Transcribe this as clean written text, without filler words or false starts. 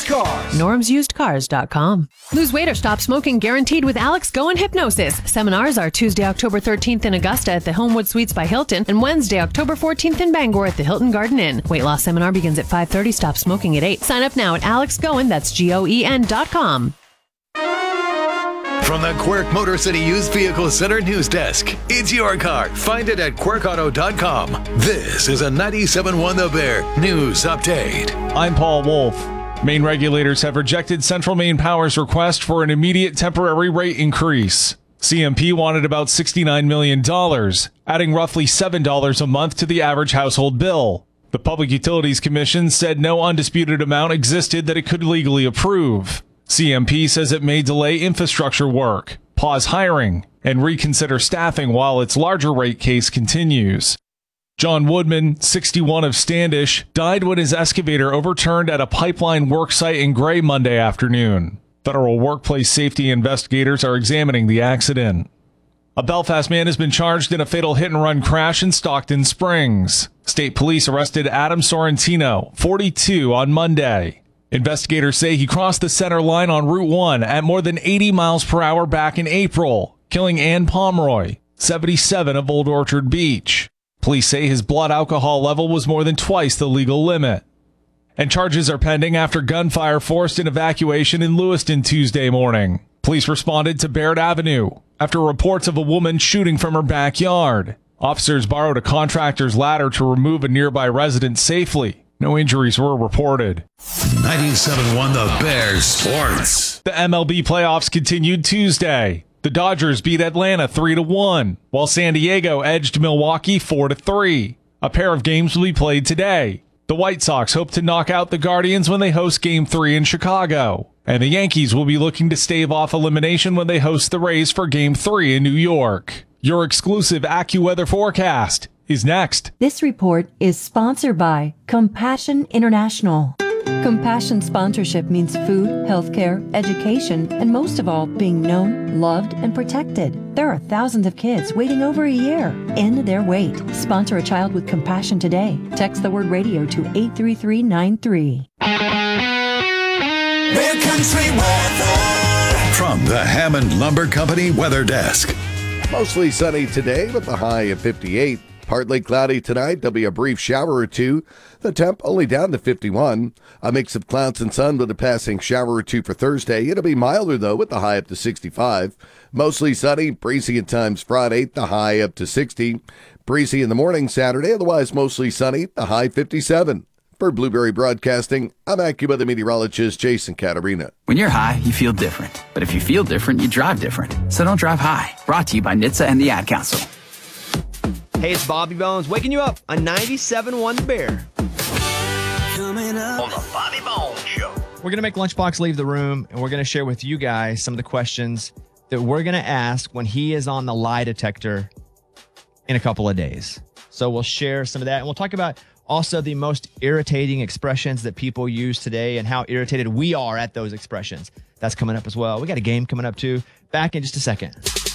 Cars. normsusedcars.com. Lose weight or stop smoking guaranteed with Alex Go and Hypnosis. Seminars are Tuesday, October 13th in Augusta at the Homewood Suites by Hilton and Wednesday, October 14th in Bangor at the Hilton Garden Inn. Weight loss seminar begins at 5:30. Stop smoking at 8. Sign up now at alexgoen, that's GOEN.com. From the Quirk Motor City Used Vehicle Center News Desk, it's your car. Find it at quirkauto.com. This is a 97.1 The Bear News Update. I'm Paul Wolf. Maine regulators have rejected Central Maine Power's request for an immediate temporary rate increase. CMP wanted about $69 million, adding roughly $7 a month to the average household bill. The Public Utilities Commission said no undisputed amount existed that it could legally approve. CMP says it may delay infrastructure work, pause hiring, and reconsider staffing while its larger rate case continues. John Woodman, 61 of Standish, died when his excavator overturned at a pipeline work site in Gray Monday afternoon. Federal workplace safety investigators are examining the accident. A Belfast man has been charged in a fatal hit-and-run crash in Stockton Springs. State police arrested Adam Sorrentino, 42, on Monday. Investigators say he crossed the center line on Route 1 at more than 80 miles per hour back in April, killing Ann Pomeroy, 77, of Old Orchard Beach. Police say his blood alcohol level was more than twice the legal limit. And charges are pending after gunfire forced an evacuation in Lewiston Tuesday morning. Police responded to Baird Avenue after reports of a woman shooting from her backyard. Officers borrowed a contractor's ladder to remove a nearby resident safely. No injuries were reported. 97.1 The Bear Sports. The MLB playoffs continued Tuesday. The Dodgers beat Atlanta 3-1, while San Diego edged Milwaukee 4-3. A pair of games will be played today. The White Sox hope to knock out the Guardians when they host Game 3 in Chicago. And the Yankees will be looking to stave off elimination when they host the Rays for Game 3 in New York. Your exclusive AccuWeather forecast is next. This report is sponsored by Compassion International. Compassion sponsorship means food, healthcare, education, and most of all, being known, loved, and protected. There are thousands of kids waiting over a year. End their wait. Sponsor a child with compassion today. Text the word radio to 83393. Bear Country weather. From the Hammond Lumber Company Weather Desk. Mostly sunny today with a high of 58. Partly cloudy tonight. There'll be a brief shower or two. The temp only down to 51. A mix of clouds and sun with a passing shower or two for Thursday. It'll be milder, though, with the high up to 65. Mostly sunny, breezy at times Friday, the high up to 60. Breezy in the morning Saturday, otherwise mostly sunny, the high 57. For Blueberry Broadcasting, I'm AccuWeather meteorologist Jason Catarina. When you're high, you feel different. But if you feel different, you drive different. So don't drive high. Brought to you by NHTSA and the Ad Council. Hey, it's Bobby Bones waking you up on 97.1 The Bear. Coming up on the Bobby Bones Show. We're going to make Lunchbox leave the room, and we're going to share with you guys some of the questions that we're going to ask when he is on the lie detector in a couple of days. So we'll share some of that, and we'll talk about also the most irritating expressions that people use today and how irritated we are at those expressions. That's coming up as well. We got a game coming up, too. Back in just a second.